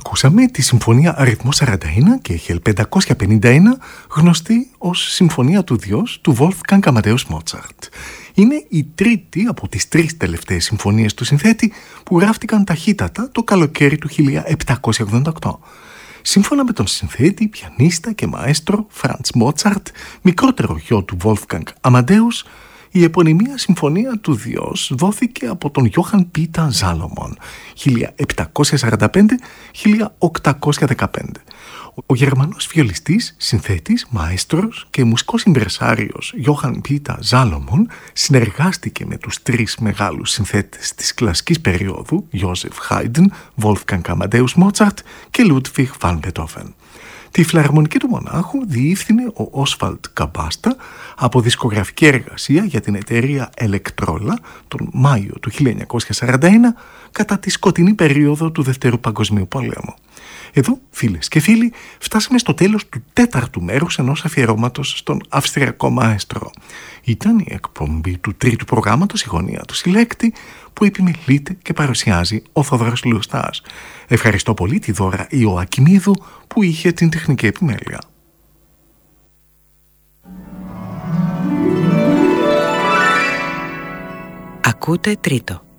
Ακούσαμε τη Συμφωνία αριθμό 41 και 1551, γνωστή ως Συμφωνία του Διός του Wolfgang Amadeus Mozart. Είναι η τρίτη από τις τρεις τελευταίες συμφωνίες του συνθέτη που γράφτηκαν ταχύτατα το καλοκαίρι του 1788. Σύμφωνα με τον συνθέτη, πιανίστα και μαέστρο Franz Mozart, μικρότερο γιο του Wolfgang Amadeus, η επωνυμία Συμφωνία του Διός δόθηκε από τον Johann Peter Salomon 1745-1815. Ο Γερμανός βιολιστής, συνθέτης, μαέστρος και μουσικός ιμπρεσάριος Johann Peter Salomon συνεργάστηκε με τους τρεις μεγάλους συνθέτες της κλασικής περίοδου Joseph Haydn, Wolfgang Amadeus Mozart και Ludwig van Beethoven. Τη φιλαρμονική του μονάχου διεύθυνε ο Όσβαλντ Καμπάστα από δισκογραφική εργασία για την εταιρεία Electrola τον Μάιο του 1941 κατά τη σκοτεινή περίοδο του Δευτέρου Παγκοσμίου Πολέμου. Εδώ, φίλες και φίλοι, φτάσαμε στο τέλος του τέταρτου μέρους ενός αφιερώματος στον Αυστριακό μαέστρο. Ήταν η εκπομπή του τρίτου προγράμματος «Η γωνία του συλλέκτη» που επιμελείται και παρουσιάζει ο Θόδωρος Λουστάς. Ευχαριστώ πολύ τη Δώρα Ιωακιμίδου που είχε την τεχνική επιμέλεια. Ακούτε τρίτο.